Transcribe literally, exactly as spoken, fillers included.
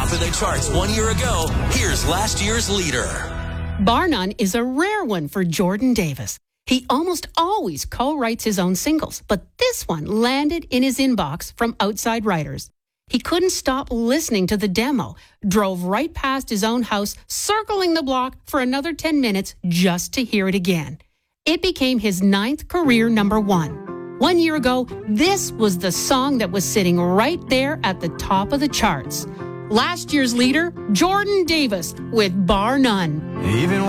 top of the charts one year ago, here's last year's leader. Bar None is a rare one for Jordan Davis. He almost always co-writes his own singles, but this one landed in his inbox from outside writers. He couldn't stop listening to the demo, drove right past his own house, circling the block for another ten minutes just to hear it again. It became his ninth career number one. One year ago, this was the song that was sitting right there at the top of the charts. Last year's leader, Jordan Davis, with Bar None. Even